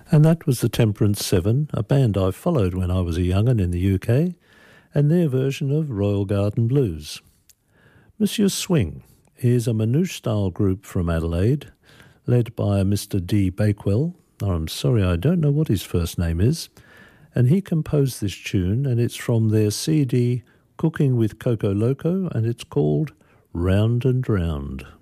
And that was the Temperance Seven, a band I followed when I was a young'un in the UK, and their version of Royal Garden Blues. Monsieur Swing is a Manouche-style group from Adelaide, led by a Mr. D. Bakewell. I'm sorry, I don't know what his first name is. And he composed this tune, and it's from their CD Cooking with Coco Loco, and it's called Round and Round.